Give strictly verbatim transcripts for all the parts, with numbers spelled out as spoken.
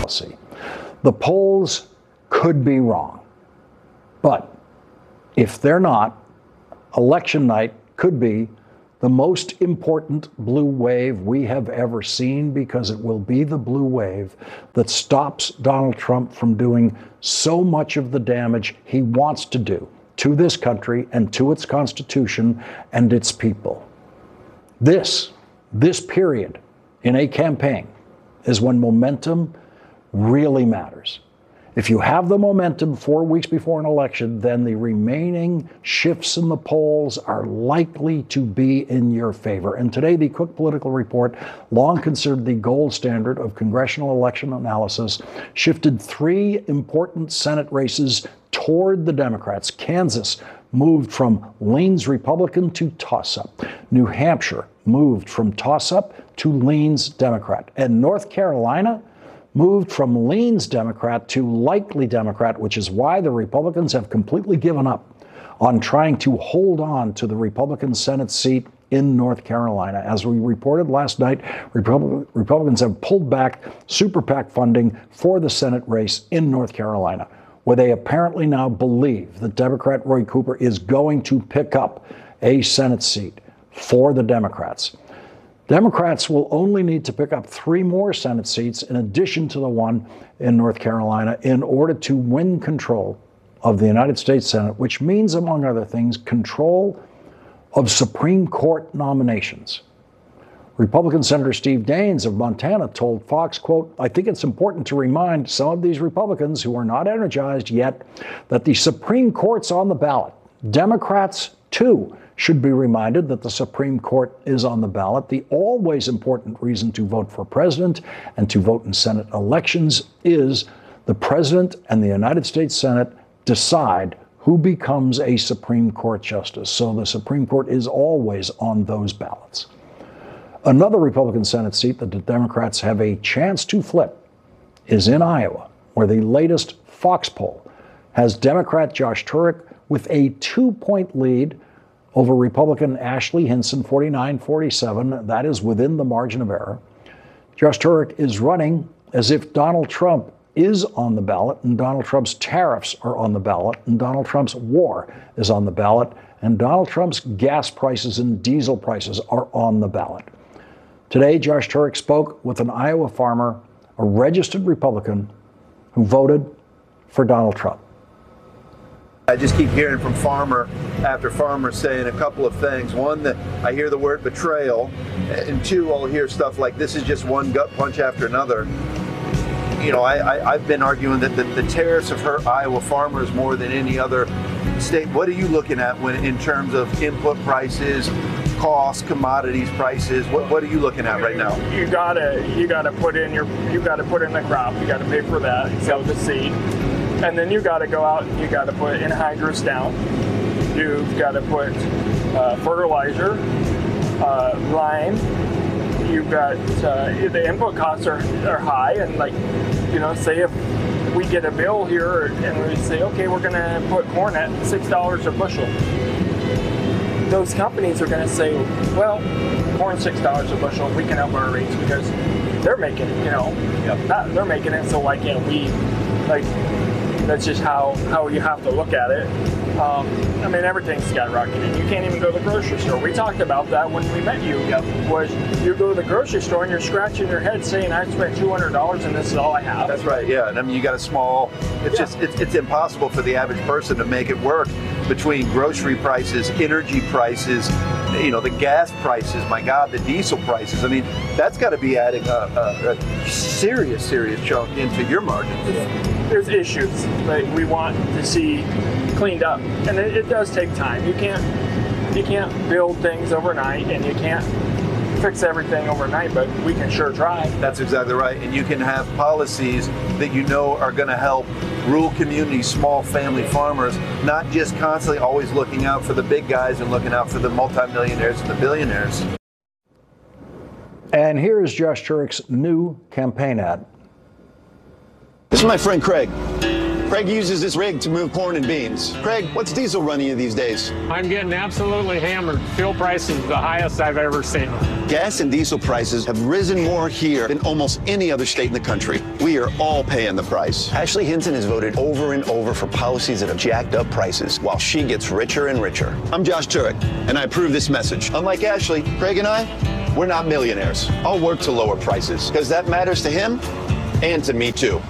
policy. The polls could be wrong, but if they're not, election night could be the most important blue wave we have ever seen, because it will be the blue wave that stops Donald Trump from doing so much of the damage he wants to do to this country and to its Constitution and its people. This, this period in a campaign is when momentum really matters. If you have the momentum four weeks before an election, then the remaining shifts in the polls are likely to be in your favor. And today, the Cook Political Report, long considered the gold standard of congressional election analysis, shifted three important Senate races toward the Democrats. Kansas moved from leans Republican to toss-up. New Hampshire moved from toss-up to leans Democrat. And North Carolina moved from leans Democrat to likely Democrat, which is why the Republicans have completely given up on trying to hold on to the Republican Senate seat in North Carolina. As we reported last night, Repub- Republicans have pulled back super PAC funding for the Senate race in North Carolina, where they apparently now believe that Democrat Roy Cooper is going to pick up a Senate seat for the Democrats. Democrats will only need to pick up three more Senate seats in addition to the one in North Carolina in order to win control of the United States Senate, which means, among other things, control of Supreme Court nominations. Republican Senator Steve Daines of Montana told Fox, quote, "I think it's important to remind some of these Republicans who are not energized yet that the Supreme Court's on the ballot. Democrats, too, should be reminded that the Supreme Court is on the ballot. The always important reason to vote for president and to vote in Senate elections is the president and the United States Senate decide who becomes a Supreme Court justice. So the Supreme Court is always on those ballots." Another Republican Senate seat that the Democrats have a chance to flip is in Iowa, where the latest Fox poll has Democrat Josh Turek with a two-point lead over Republican Ashley Hinson, forty-nine forty-seven. That is within the margin of error. Josh Turek is running as if Donald Trump is on the ballot, and Donald Trump's tariffs are on the ballot, and Donald Trump's war is on the ballot, and Donald Trump's gas prices and diesel prices are on the ballot. Today, Josh Turek spoke with an Iowa farmer, a registered Republican, who voted for Donald Trump. I just keep hearing from farmer after farmer saying a couple of things. One, that I hear the word betrayal, and two, I'll hear stuff like this is just one gut punch after another. You know, I, I, I've been arguing that the, the tariffs have hurt Iowa farmers more than any other state. What are you looking at when, in terms of input prices, costs, commodities prices? What, what are you looking at right now? You gotta you gotta put in your you gotta put in the crop. You gotta pay for that. Sell the seed. And then you got to go out and you got to put anhydrous down. You've got to put uh, fertilizer, uh, lime. You've got uh, the input costs are, are high, and like you know, say if we get a bill here and we say, okay, we're going to put corn at six dollars a bushel. Those companies are going to say, well, corn six dollars a bushel, we can help our rates because they're making it. You know, yep. Not, they're making it, so why can't we? Like. That's just how, how you have to look at it. Um, I mean, everything's skyrocketed. You can't even go to the grocery store. We talked about that when we met you. Yep. Was you go to the grocery store and you're scratching your head saying, I spent two hundred dollars and this is all I have. That's right, yeah. And I mean, you got a small, it's yeah. just, it's, it's impossible for the average person to make it work between grocery prices, energy prices, you know, the gas prices, my God, the diesel prices. I mean, that's got to be adding a, a, a serious, serious chunk into your margins. Yeah. There's issues that we want to see cleaned up, and it, it does take time. You can't you can't build things overnight, and you can't fix everything overnight, but we can sure try. That's exactly right, and you can have policies that you know are going to help rural communities, small family farmers, not just constantly always looking out for the big guys and looking out for the multimillionaires and the billionaires. And here is Josh Turek's new campaign ad. This is my friend Craig. Craig uses this rig to move corn and beans. Craig, what's diesel running you these days? I'm getting absolutely hammered. Fuel prices the highest I've ever seen. Gas and diesel prices have risen more here than almost any other state in the country. We are all paying the price. Ashley Hinson has voted over and over for policies that have jacked up prices while she gets richer and richer. I'm Josh Turek, and I approve this message. Unlike Ashley, Craig and I, we're not millionaires. I'll work to lower prices because that matters to him and to me too.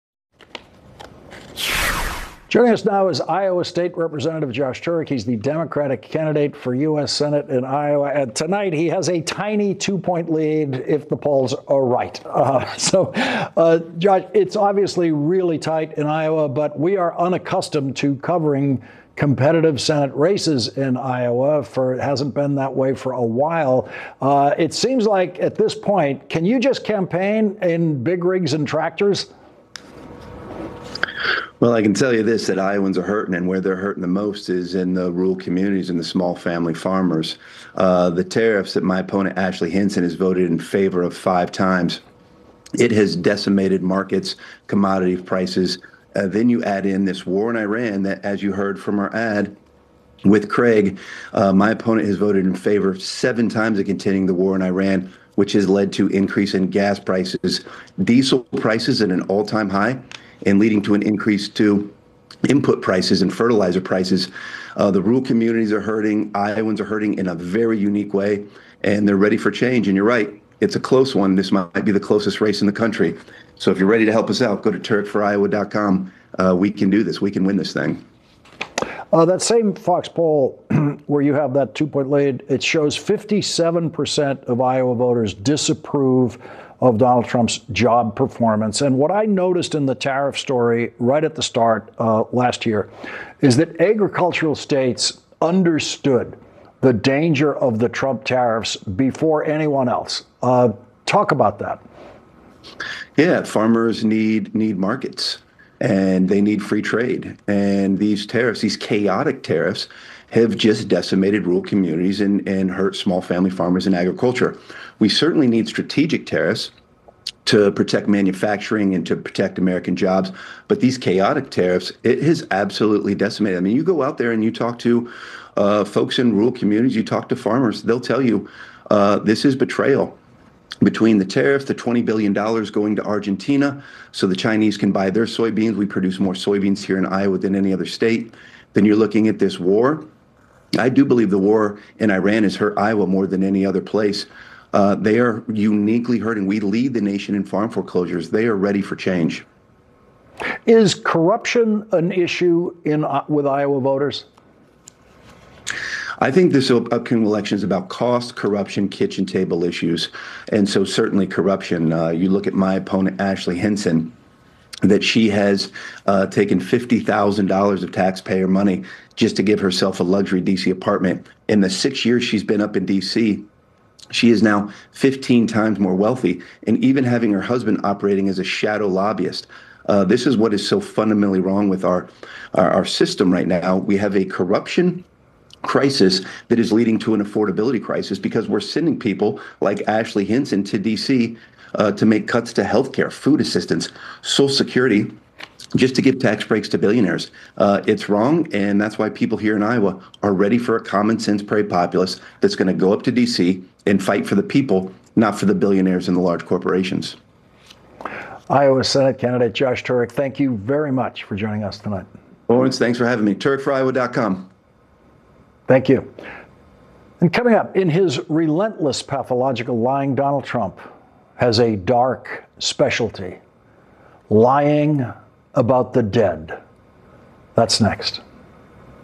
Joining us now is Iowa State Representative Josh Turek. He's the Democratic candidate for U S Senate in Iowa. And tonight he has a tiny two-point lead if the polls are right. Uh, so, uh, Josh, it's obviously really tight in Iowa, but we are unaccustomed to covering competitive Senate races in Iowa. For it hasn't been that way for a while. Uh, it seems like at this point, can you just campaign in big rigs and tractors? Well, I can tell you this, that Iowans are hurting, and where they're hurting the most is in the rural communities and the small family farmers. Uh, the tariffs that my opponent, Ashley Hinson, has voted in favor of five times, it has decimated markets, commodity prices. Uh, then you add in this war in Iran that, as you heard from our ad with Craig, uh, my opponent has voted in favor seven times of continuing the war in Iran, which has led to increase in gas prices, diesel prices at an all-time high, and leading to an increase to input prices and fertilizer prices. Uh, the rural communities are hurting. Iowans are hurting in a very unique way, and they're ready for change. And you're right, it's a close one. This might be the closest race in the country. So if you're ready to help us out, go to turek for iowa dot com. Uh, we can do this. We can win this thing. Uh, that same Fox poll where you have that two-point lead, it shows fifty-seven percent of Iowa voters disapprove of Donald Trump's job performance. And what I noticed in the tariff story right at the start uh, last year is that agricultural states understood the danger of the Trump tariffs before anyone else. Uh, talk about that. Yeah, farmers need need markets, and they need free trade. And these tariffs, these chaotic tariffs, have just decimated rural communities and, and hurt small family farmers and agriculture. We certainly need strategic tariffs to protect manufacturing and to protect American jobs. But these chaotic tariffs, it has absolutely decimated. I mean, you go out there and you talk to uh, folks in rural communities, you talk to farmers, they'll tell you uh, this is betrayal. Between the tariffs, the twenty billion dollars going to Argentina so the Chinese can buy their soybeans. We produce more soybeans here in Iowa than any other state. Then you're looking at this war. I do believe the war in Iran has hurt Iowa more than any other place. Uh, they are uniquely hurting. We lead the nation in farm foreclosures. They are ready for change. Is corruption an issue in uh, with Iowa voters? I think this upcoming election is about cost, corruption, kitchen table issues. And so certainly corruption. Uh, you look at my opponent, Ashley Hinson, that she has uh, taken fifty thousand dollars of taxpayer money just to give herself a luxury D C apartment. In the six years she's been up in D C, she is now fifteen times more wealthy, and even having her husband operating as a shadow lobbyist. Uh, this is what is so fundamentally wrong with our, our, our system right now. We have a corruption crisis that is leading to an affordability crisis because we're sending people like Ashley Hinson to D C uh, to make cuts to healthcare, food assistance, Social Security, just to give tax breaks to billionaires. Uh, it's wrong, and that's why people here in Iowa are ready for a common sense prairie populace that's going to go up to D C and fight for the people, not for the billionaires and the large corporations. Iowa Senate candidate Josh Turek, thank you very much for joining us tonight. Lawrence, thanks for having me. turek for iowa dot com. Thank you. And coming up, in his relentless pathological lying, Donald Trump has a dark specialty: lying about the dead. That's next.